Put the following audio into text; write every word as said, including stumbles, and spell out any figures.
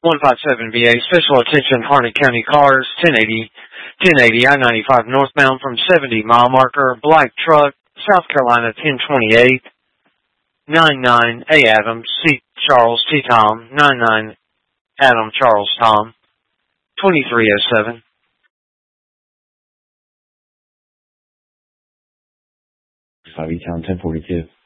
one five seven V A, special attention Harnett County cars, ten eighty, ten eighty I ninety-five northbound from seventy mile marker, black truck, South Carolina ten twenty-eight, nine nine A Adams, C Charles T Tom, nine nine Adam Charles Tom, twenty-three oh seven. five E Town ten forty-two.